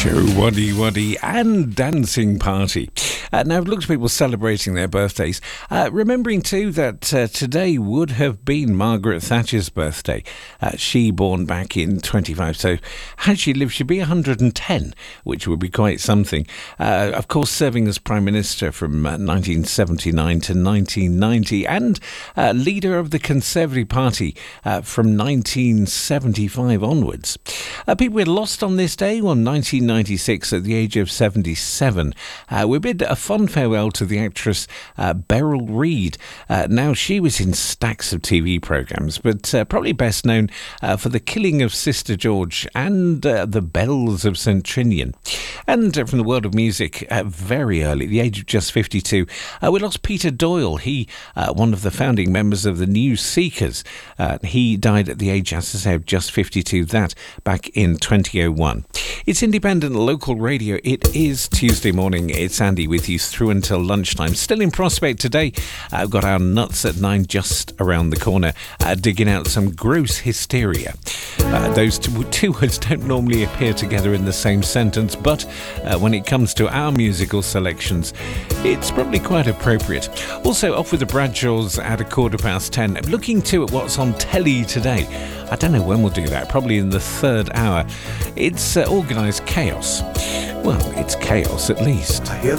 Show Waddy Waddy and Dancing Party. Now, lots of people celebrating their birthdays. Remembering too that today would have been Margaret Thatcher's birthday. She born back in 25, so had she lived, she'd be 110, which would be quite something. Of course, serving as Prime Minister from 1979 to 1990 and leader of the Conservative Party from 1975 onwards. People we lost on this day, well, 1996 at the age of 77. We bid a fond farewell to the actress Beryl Reid. Now, she was in stacks of TV programmes, but probably best known for The Killing of Sister George and The Bells of St Trinian. And from the world of music, very early, at the age of just 52, we lost Peter Doyle. He, one of the founding members of the New Seekers. He died at the age, as I say, of just 52, that back in 2001. It's independent local radio. It is Tuesday morning. It's Andy with you through until lunchtime. Still in prospect today. I've got our nuts at 9 just around the corner, digging out some gross hysteria. Those two words don't normally appear together in the same sentence, but when it comes to our musical selections, it's probably quite appropriate. Also, off with the Bradshaws at 10:15. Looking too at what's on telly today. I don't know when we'll do that, probably in the third hour. It's organised chaos. Well, it's chaos at least. I hear